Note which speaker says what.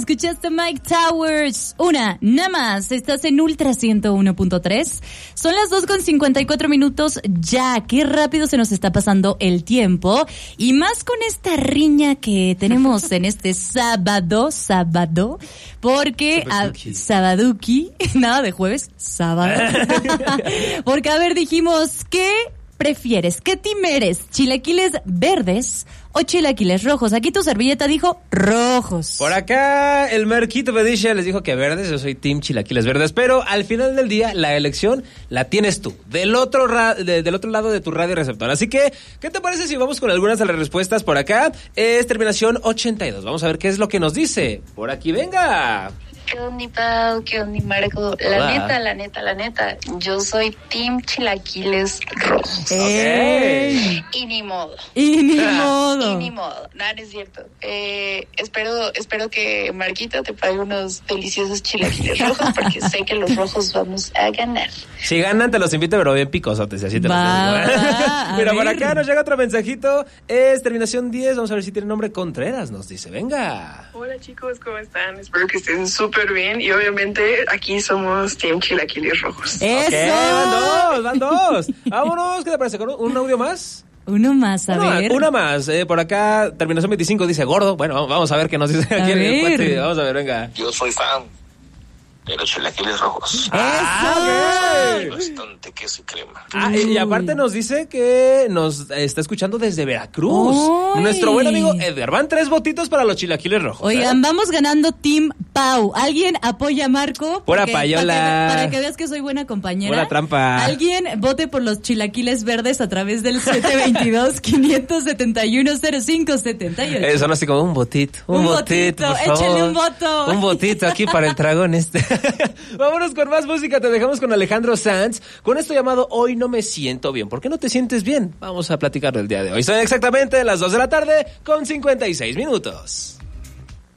Speaker 1: escuchaste Mike Towers. Una, nada más. Estás en Ultra 101.3. Son las 2:54 ya. Qué rápido se nos está pasando el tiempo. Y más con esta riña que tenemos en este sábado. Porque... Sabaduki. Nada de jueves. Sábado. Porque, a ver, dijimos que... ¿Prefieres? ¿Qué team eres? ¿Chilaquiles verdes o chilaquiles rojos? Aquí tu servilleta dijo rojos.
Speaker 2: Por acá el Marquito Pediche les dijo que verdes, yo soy team chilaquiles verdes, pero al final del día la elección la tienes tú, del otro lado de tu radio receptor. Así que, ¿qué te parece si vamos con algunas de las respuestas por acá? Es terminación 82. Vamos a ver qué es lo que nos dice. Por aquí, venga.
Speaker 3: ¿Qué onda, Pau? ¿Qué onda, Marco? La neta, yo soy team chilaquiles rojos.
Speaker 2: Okay.
Speaker 3: Y ni modo.
Speaker 1: No,
Speaker 3: No es cierto. Espero que Marquita te pague unos deliciosos chilaquiles rojos, porque sé que los rojos vamos a ganar.
Speaker 2: Si ganan, te los invito, pero bien picosotes, así te los digo. Mira, por acá nos llega otro mensajito. Es terminación 10. Vamos a ver si tiene nombre. Contreras nos dice. Venga.
Speaker 4: Hola, chicos, ¿cómo están? Espero que estén súper bien, y obviamente aquí somos team chilaquiles rojos.
Speaker 1: ¡Eso!
Speaker 2: Okay, van dos. Vámonos, ¿qué te parece? ¿Un audio más?
Speaker 1: Uno más, a ver.
Speaker 2: Una más. Por acá, terminación 25 dice gordo. Bueno, vamos a ver qué nos dice aquí en el puente. Vamos a ver, venga.
Speaker 5: Yo soy fan de los chilaquiles rojos.
Speaker 2: Okay.
Speaker 5: Bastante queso y crema.
Speaker 2: Y aparte nos dice que nos está escuchando desde Veracruz.
Speaker 1: ¡Uy!
Speaker 2: Nuestro buen amigo Edgar. Van 3 votitos para los chilaquiles rojos.
Speaker 1: Oigan, vamos ganando Team Pau. ¿Alguien apoya a Marco?
Speaker 2: Pura payola.
Speaker 1: Para que veas que soy buena compañera.
Speaker 2: Pura trampa.
Speaker 1: Alguien vote por los chilaquiles verdes a través del 722-571-0578.
Speaker 2: Son así como un botito. Un botito, por favor.
Speaker 1: Échale un voto.
Speaker 2: Un botito aquí para el dragón Vámonos con más música. Te dejamos con Alejandro Sanz, con esto llamado Hoy no me siento bien. ¿Por qué no te sientes bien? Vamos a platicar del día de hoy. Son exactamente las 2 de la tarde con 56 minutos.